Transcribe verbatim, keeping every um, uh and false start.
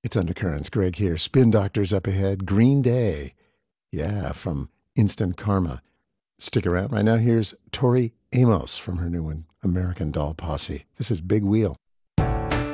It's Undercurrents. Greg here. Spin Doctors up ahead. Green Day. Yeah, from Instant Karma. Stick around. Right now, here's Tori Amos from her new one, American Doll Posse. This is Big Wheel.